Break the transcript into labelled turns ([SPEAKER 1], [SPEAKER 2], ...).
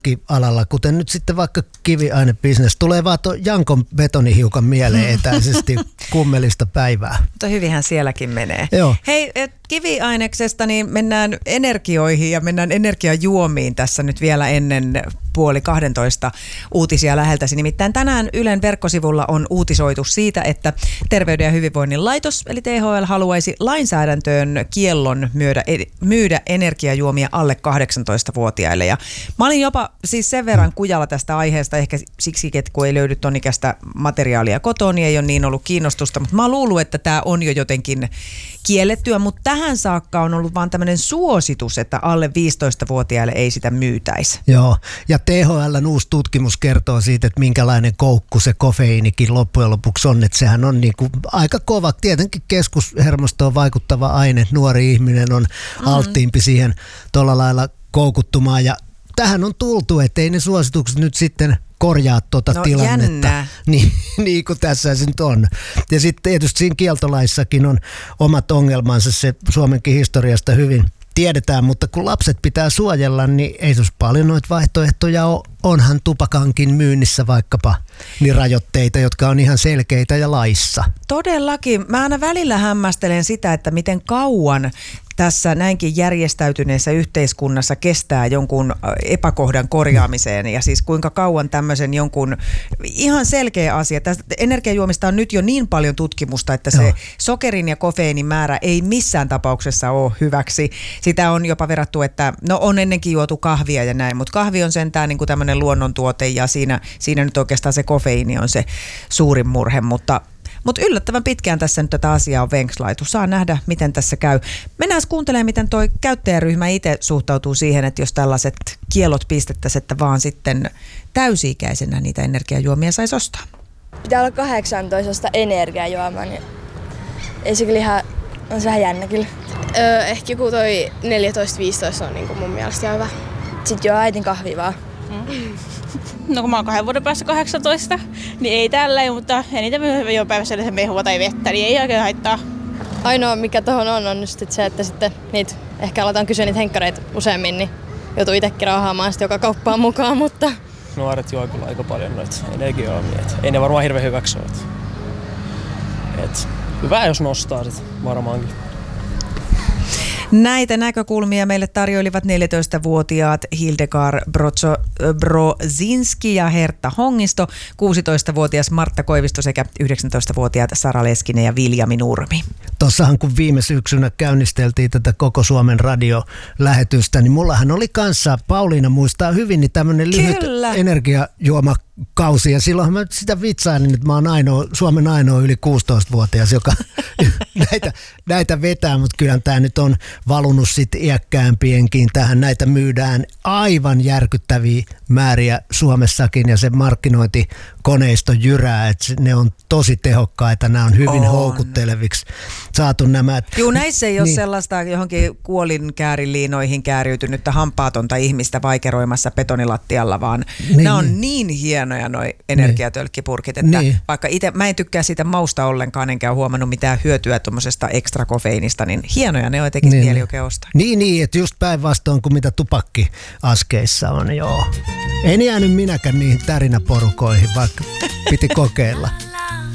[SPEAKER 1] alalla, kuten nyt sitten vaikka kiviainebisnes, tulee vaan Jankon betonihiukan mieleen etäisesti kummelista päivää.
[SPEAKER 2] Mutta hyvinhän sielläkin menee.
[SPEAKER 1] Joo.
[SPEAKER 2] Hei, kiviaineksesta niin mennään energioihin ja mennään energiajuomiin tässä nyt vielä ennen 11:30 uutisia läheltäsi. Nimittäin tänään Ylen verkkosivulla on uutisoitu siitä, että Terveyden ja hyvinvoinnin laitos, eli THL, haluaisi lainsäädäntöön kiellon myydä energiajuomia alle 18-vuotiaille. Ja mä olin jopa siis sen verran kujalla tästä aiheesta, ehkä siksi, että kun ei löydy ton ikäistä materiaalia kotoa, niin ei ole niin ollut kiinnostusta. Mutta mä luulen, että tämä on jo jotenkin kiellettyä, mutta tähän saakka on ollut vaan tämmöinen suositus, että alle 15-vuotiaille ei sitä myytäisi.
[SPEAKER 1] Joo, ja THL:n uusi tutkimus kertoo siitä, että minkälainen koukku se kofeiinikin loppujen lopuksi on, että sehän on niin kuin aika kova, tietenkin keskushermostoon vaikuttava aine, nuori ihminen on alttiimpi siihen tuolla lailla koukuttumaan, ja tähän on tultu, ettei ne suositukset nyt sitten korjaa tilannetta, niin kuin tässä se nyt on. Ja sitten tietysti siinä kieltolaissakin on omat ongelmansa, se Suomenkin historiasta hyvin tiedetään, mutta kun lapset pitää suojella, niin ei sus paljon noita vaihtoehtoja ole. Onhan tupakankin myynnissä vaikkapa niin rajoitteita, jotka on ihan selkeitä ja laissa.
[SPEAKER 2] Todellakin. Mä aina välillä hämmästelen sitä, että miten kauan tässä näinkin järjestäytyneessä yhteiskunnassa kestää jonkun epäkohdan korjaamiseen ja siis kuinka kauan tämmöisen jonkun ihan selkeä asia. Tästä energiajuomista on nyt jo niin paljon tutkimusta, että se sokerin ja kofeiinin määrä ei missään tapauksessa ole hyväksi. Sitä on jopa verrattu, että on ennenkin juotu kahvia ja näin, mutta kahvi on sentään niin kuin tämmöinen luonnontuote ja siinä nyt oikeastaan se kofeiini on se suurin murhe, mutta yllättävän pitkään tässä nyt tätä asiaa on venkslaitu. Saa nähdä, miten tässä käy. Mennään kuuntelemaan, miten toi käyttäjäryhmä itse suhtautuu siihen, että jos tällaiset kiellot pistettäisiin, että vaan sitten täysi-ikäisenä niitä energiajuomia saisi ostaa.
[SPEAKER 3] Pitää olla 18 energiajuomaa, niin ei se kyllä ihan, on se vähän jännä kyllä.
[SPEAKER 4] Ehkä joku toi 14-15 on niin kuin mun mielestä ihan hyvä.
[SPEAKER 3] Sitten juo äitin kahvia vaan.
[SPEAKER 5] No kun mä oon 2 vuoden päässä 18, niin ei tälleen, mutta eniten jo päivässä yleensä mehua tai vettä, niin ei oikein haittaa.
[SPEAKER 3] Ainoa mikä tohon on just se, että sitten niitä, ehkä aletaan kysyä niitä henkkareita useammin, niin joutuu itsekin raahaamaan sitten joka kauppaan mukaan, mutta...
[SPEAKER 6] Nuoret juo kyllä aika paljon noita energiajuomia, ei ne varmaan hirveän hyväksi ole. Hyvä jos nostaa sit varmaankin.
[SPEAKER 2] Näitä näkökulmia meille tarjoilivat 14-vuotiaat Hildegard Brozinski ja Hertta Hongisto, 16-vuotias Martta Koivisto sekä 19-vuotiaat Sara Leskinen ja Viljami Nurmi.
[SPEAKER 1] Tuossahan kun viime syksynä käynnisteltiin tätä koko Suomen radiolähetystä, niin mullahan oli kanssa, Pauliina muistaa hyvin, niin tämmöinen lyhyt energiajuomakausi. Ja silloinhan mä sitä vitsailin, että mä oon Suomen ainoa yli 16-vuotias, joka näitä vetää, mutta kyllähän tämä nyt on valunut sitten iäkkäämpienkin tähän. Näitä myydään aivan järkyttäviä määriä Suomessakin ja se markkinointikoneisto jyrää, että ne on tosi tehokkaita, nämä on hyvin houkutteleviksi saatu nämä.
[SPEAKER 2] Juu, näissä ei ole sellaista johonkin kuolinkäärinliinoihin kääriytynyttä hampaatonta ihmistä vaikeroimassa betonilattialla, vaan nämä on niin hienoja noi energiatölkkipurkit, että vaikka itse mä en tykkää siitä mausta ollenkaan, enkä ole huomannut mitään hyötyä tuommoisesta ekstra kofeiinista, niin hienoja ne on tekisi mieli oikein ostaa.
[SPEAKER 1] Niin, että just päinvastoin kuin mitä tupakkiaskeissa on, joo. En jäänyt minäkään niihin tärinäporukoihin, vaikka piti kokeilla.